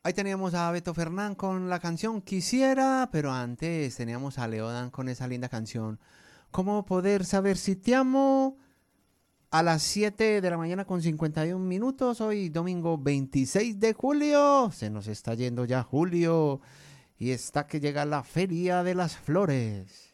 Ahí teníamos a Beto Fernán con la canción Quisiera, pero antes teníamos a Leodan con esa linda canción. ¿Cómo poder saber si te amo? A las 7 de la mañana con 51 minutos, hoy domingo 26 de julio. Se nos está yendo ya julio y está que llega la Feria de las Flores.